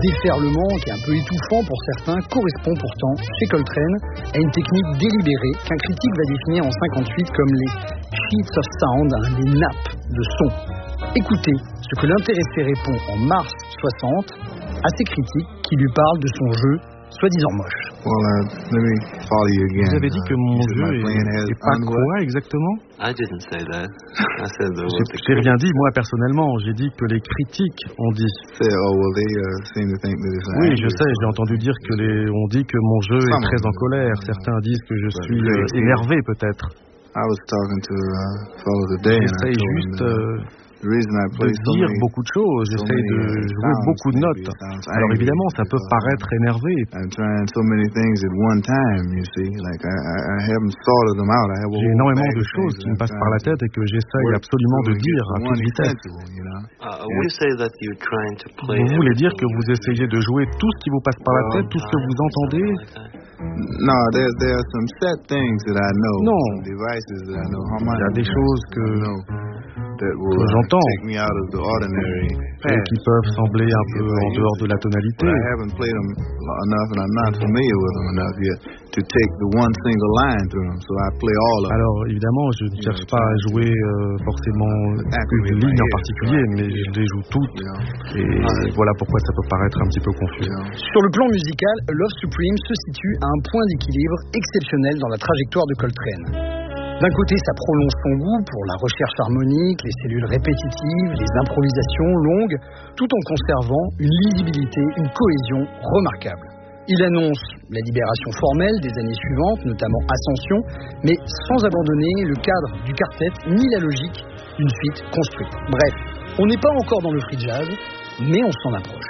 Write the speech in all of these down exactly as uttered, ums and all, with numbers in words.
déferlement qui est un peu étouffant pour certains correspond pourtant, chez Coltrane, à une technique délibérée qu'un critique va définir en cinquante-huit comme les sheets of sound, hein, les nappes de son. Écoutez ce que l'intéressé répond en mars soixante à ces critiques qui lui parlent de son jeu soi-disant moche. Well, uh, let me follow you again. Vous avez dit que mon jeu est, est pas quoi exactement? I didn't say that. I said that what the J'ai rien dit, moi personnellement. J'ai dit que les critiques ont dit. Say, oh, well, they, uh, seem to think that it's Oui, angry. je sais, j'ai entendu dire que les, on dit que mon jeu est très en colère. Certains disent que je suis euh, énervé peut-être. I was talking to a fellow today, and I J'essaye told him juste that, euh, the reason I de play so dire many, beaucoup de choses. so J'essaye many, de uh, jouer sounds, beaucoup de maybe notes. it sounds Alors angry, évidemment, ça peut because, paraître énervé. I'm trying so many things at one time, you see. Like, I, I, I haven't sorted them out. I have a J'ai whole énormément bag de of choses things qui me that passent I'm par la trying tête et que j'essaye work absolument de through and get dire to à one toute vitesse. sensible, you know? Uh, we say that you're trying to play. Vous voulez dire que everything vous you essayez de jouer tout ce qui vous passe par la tête, tout ce que vous entendez? No, there, there are some set things that I know. Non. Some devices that I know. Il y a des choses que, that will que j'entends take me out of the ordinary et path. qui peuvent sembler un peu en dehors de la tonalité. But I haven't played them enough, and I'm not familiar with them enough yet to take the one single line through them. So I play all of them. Alors évidemment, je ne cherche pas à jouer euh, forcément une ligne en particulier, mais je les joue toutes. Et voilà pourquoi ça peut paraître un petit peu confus. Sur le plan musical, Love Supreme se situe à un point d'équilibre exceptionnel dans la trajectoire de Coltrane. D'un côté, ça prolonge son goût pour la recherche harmonique, les cellules répétitives, les improvisations longues, tout en conservant une lisibilité, une cohésion remarquable. Il annonce la libération formelle des années suivantes, notamment Ascension, mais sans abandonner le cadre du quartet ni la logique d'une suite construite. Bref, on n'est pas encore dans le free jazz, mais on s'en approche.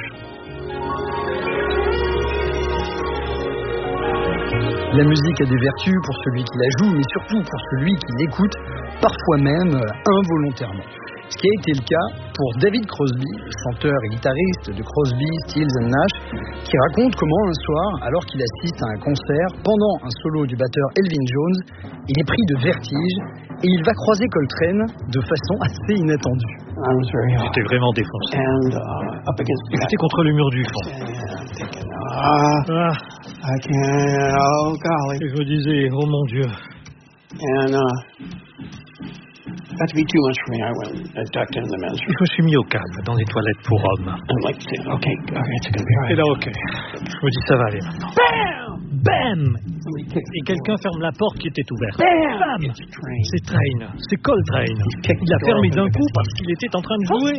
La musique a des vertus pour celui qui la joue, mais surtout pour celui qui l'écoute, parfois même involontairement. Ce qui a été le cas pour David Crosby, chanteur et guitariste de Crosby, Stills and Nash, qui raconte comment un soir, alors qu'il assiste à un concert, pendant un solo du batteur Elvin Jones, il est pris de vertige et il va croiser Coltrane de façon assez inattendue. J'étais vraiment défoncé. J'étais contre le mur du fond. Ah. I can't, oh golly. Et je me disais, oh mon Dieu. And uh, that to be too much for me. I went and ducked in the men's room. Je me suis mis au calme dans les toilettes pour hommes. I'm like, okay, okay, it's gonna be all right. Et là, ok. Je me dis, ça va aller maintenant. Bam! Bam! Et quelqu'un ferme la porte qui était ouverte. Bam! C'est Train. C'est Coltrane. Il a fermé d'un coup parce qu'il était en train de jouer.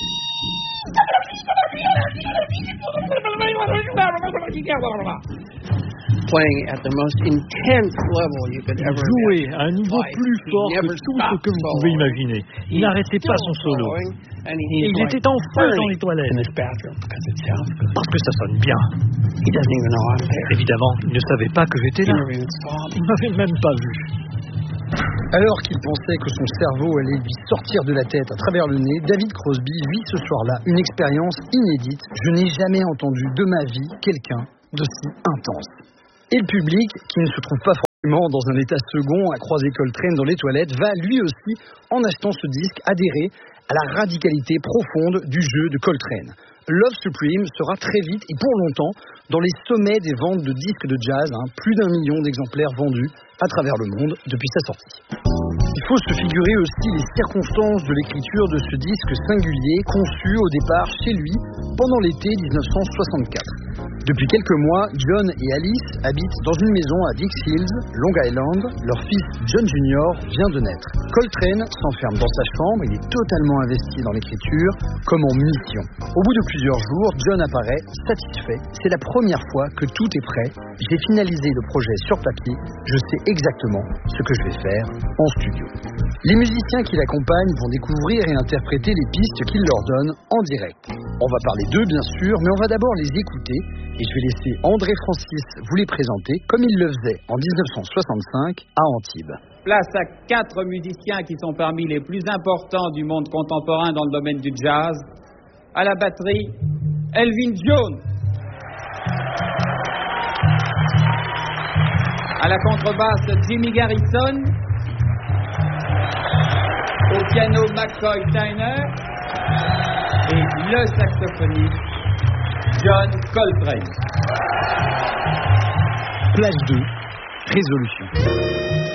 Playing at the most intense level you could ever jouer à un niveau plus fort que tout ce que vous pouvez imaginer. Il n'arrêtait pas son solo. Et il était en feu dans les toilettes. Parce que ça sonne bien. Évidemment, il ne savait pas que j'étais là. Il m'avait même pas vu. Alors qu'il pensait que son cerveau allait lui sortir de la tête à travers le nez, David Crosby vit ce soir-là une expérience inédite. Je n'ai jamais entendu de ma vie quelqu'un d'aussi intense. Et le public, qui ne se trouve pas forcément dans un état second à croiser Coltrane dans les toilettes, va lui aussi, en achetant ce disque, adhérer à la radicalité profonde du jeu de Coltrane. Love Supreme sera très vite et pour longtemps dans les sommets des ventes de disques de jazz, hein, plus d'un million d'exemplaires vendus à travers le monde depuis sa sortie. Il faut se figurer aussi les circonstances de l'écriture de ce disque singulier, conçu au départ chez lui pendant l'été dix-neuf cent soixante-quatre. Depuis quelques mois, John et Alice habitent dans une maison à Dix Hills, Long Island. Leur fils John junior vient de naître. Coltrane s'enferme dans sa chambre, il est totalement investi dans l'écriture, comme en mission. Au bout de plusieurs jours, John apparaît satisfait. C'est la première fois que tout est prêt. J'ai finalisé le projet sur papier. Je sais exactement ce que je vais faire en studio. Les musiciens qui l'accompagnent vont découvrir et interpréter les pistes qu'il leur donne en direct. On va parler d'eux bien sûr, mais on va d'abord les écouter et je vais laisser André Francis vous les présenter comme il le faisait en dix-neuf cent soixante-cinq à Antibes. Place à quatre musiciens qui sont parmi les plus importants du monde contemporain dans le domaine du jazz. À la batterie, Elvin Jones. À la contrebasse, Jimmy Garrison. Au piano, McCoy Tyner. Et le saxophoniste, John Coltrane. Plage deux, résolution.